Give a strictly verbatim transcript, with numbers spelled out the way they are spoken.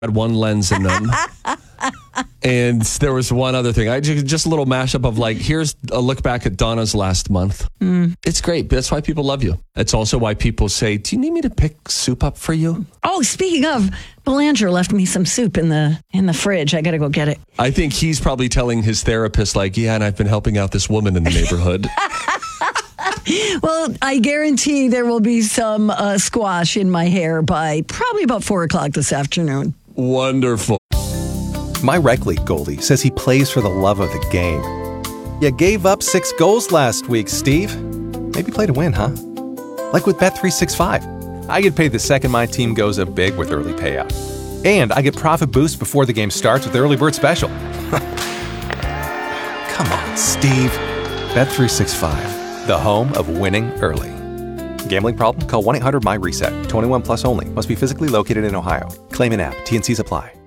had one lens in them. And there was one other thing. I just, just a little mashup of like, here's a look back at Donna's last month. Mm. It's great. That's why people love you. It's also why people say, do you need me to pick soup up for you? Oh, speaking of, Belanger left me some soup in the in the fridge. I got to go get it. I think he's probably telling his therapist like, yeah, and I've been helping out this woman in the neighborhood. Well, I guarantee there will be some uh, squash in my hair by probably about four o'clock this afternoon. Wonderful. My rec league goalie says he plays for the love of the game. You gave up six goals last week, Steve. Maybe play to win, huh? Like with Bet three sixty-five. I get paid the second my team goes up big with early payout. And I get profit boost before the game starts with the early bird special. Come on, Steve. Bet three sixty-five, the home of winning early. Gambling problem? Call one eight hundred M Y reset. twenty-one plus only. Must be physically located in Ohio. Claim in app. T N Cs apply.